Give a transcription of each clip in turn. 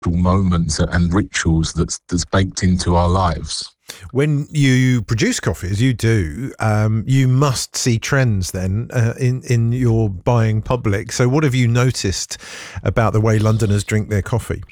moments and rituals that's baked into our lives. When you produce coffee, as you do, you must see trends then in your buying public. So what have you noticed about the way Londoners drink their coffee?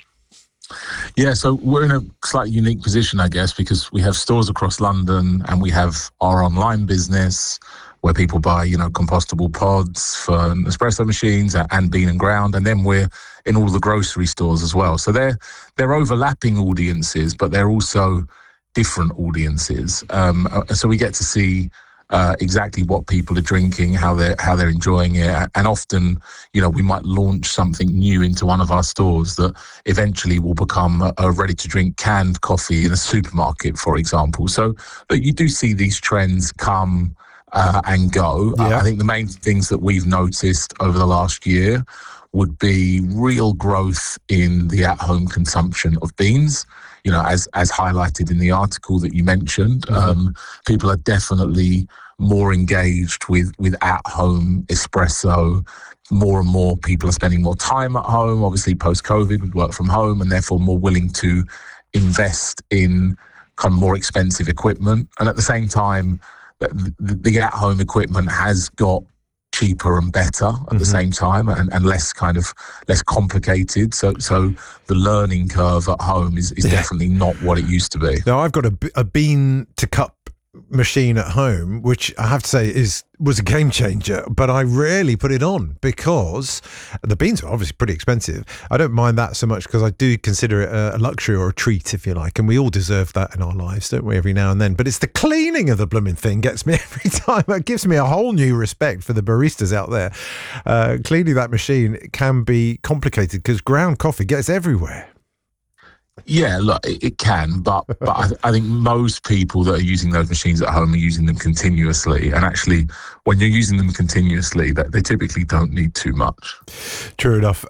Yeah, so we're in a slightly unique position, I guess, because we have stores across London and we have our online business where people buy, compostable pods for espresso machines and Bean and Ground. And then we're in all the grocery stores as well. So they're overlapping audiences, but they're also different audiences. So we get to see exactly what people are drinking, how they're enjoying it, and often, we might launch something new into one of our stores that eventually will become a ready-to-drink canned coffee in a supermarket, for example. So you do see these trends come and go. Yeah. I think the main things that we've noticed over the last year would be real growth in the at-home consumption of beans. As highlighted in the article that you mentioned, people are definitely more engaged with at-home espresso. More and more people are spending more time at home, obviously post-COVID with work from home, and therefore more willing to invest in kind of more expensive equipment. And at the same time, the at-home equipment has got cheaper and better at the same time, and less complicated. So the learning curve at home is definitely not what it used to be. Now, I've got a bean to cup machine at home, which I have to say was a game changer, but I rarely put it on because the beans are obviously pretty expensive. I don't mind that so much because I do consider it a luxury or a treat, if you like, and we all deserve that in our lives, don't we, every now and then. But it's the cleaning of the blooming thing gets me every time. It gives me a whole new respect for the baristas out there. Cleaning that machine can be complicated because ground coffee gets everywhere. Yeah, look, it can, but I think most people that are using those machines at home are using them continuously. And actually, when you're using them continuously, they typically don't need too much. True enough.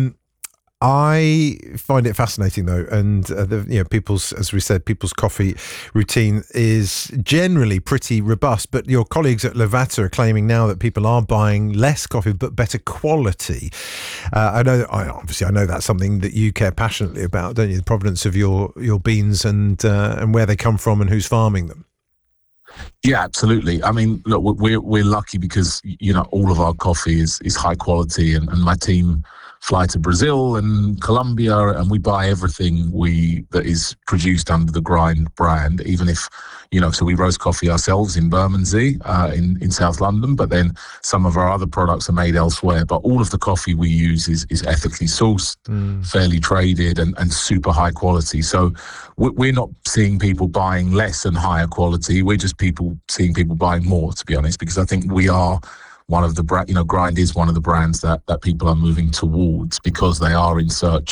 I find it fascinating though, and people's, as we said, people's coffee routine is generally pretty robust. But your colleagues at Lavazza are claiming now that people are buying less coffee but better quality. I know that's something that you care passionately about, don't you? The provenance of your beans and where they come from and who's farming them. Yeah, absolutely. I mean, look, we're lucky because all of our coffee is high quality, and my team fly to Brazil and Colombia, and we buy everything that is produced under the Grind brand, even if, so we roast coffee ourselves in Bermondsey, in South London, but then some of our other products are made elsewhere. But all of the coffee we use is ethically sourced, fairly traded, and super high quality. So we're not seeing people buying less and higher quality. We're just seeing people buying more, to be honest, because I think we are one of the Grind is one of the brands that people are moving towards because they are in search